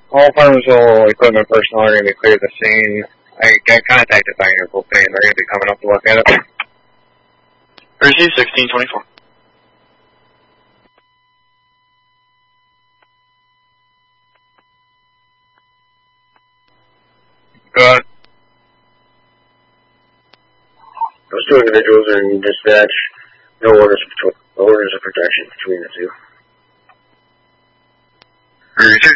All pharmaceutical equipment personnel are going to be cleared the scene. I got contacted by Interpol today, and they're going to be coming up to look at it. Receive 1624. Good. Those two individuals are in dispatch. No orders of protection between the two. Richard?